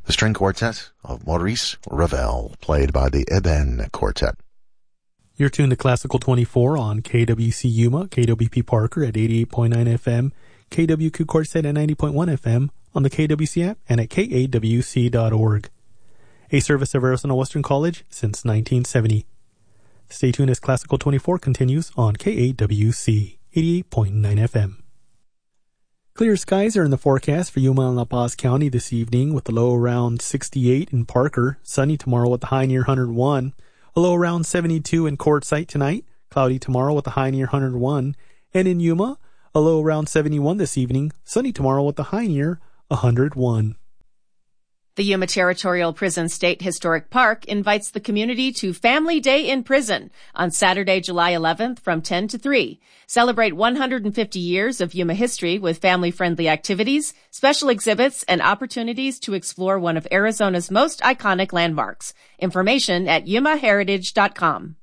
the string quartet of Maurice Ravel, played by the Eben Quartet. You're tuned to Classical 24 on KWC Yuma, KWP Parker at 88.9 FM, KWQ Corset at 90.1 FM, on the KWC app, and at kawc.org. A service of Arizona Western College since 1970. Stay tuned as Classical 24 continues on KAWC 88.9 FM. Clear skies are in the forecast for Yuma and La Paz County this evening, with a low around 68 in Parker, sunny tomorrow with a high near 101, a low around 72 in Quartzsite tonight, cloudy tomorrow with a high near 101, and in Yuma, a low around 71 this evening, sunny tomorrow with a high near 101. The Yuma Territorial Prison State Historic Park invites the community to Family Day in Prison on Saturday, July 11th from 10 to 3. Celebrate 150 years of Yuma history with family-friendly activities, special exhibits, and opportunities to explore one of Arizona's most iconic landmarks. Information at yumaheritage.com.